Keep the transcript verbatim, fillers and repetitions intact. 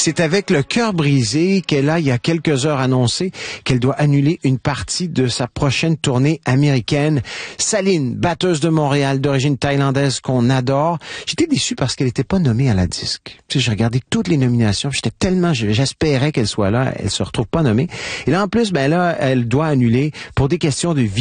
C'est avec le cœur brisé qu'elle a, il y a quelques heures, annoncé qu'elle doit annuler une partie de sa prochaine tournée américaine. Saline, batteuse de Montréal, d'origine thaïlandaise qu'on adore. J'étais déçu parce qu'elle n'était pas nommée à la disque. Tu sais, j'ai regardé toutes les nominations, j'étais tellement, j'espérais qu'elle soit là, elle se retrouve pas nommée. Et là, en plus, ben là, elle doit annuler pour des questions de vie.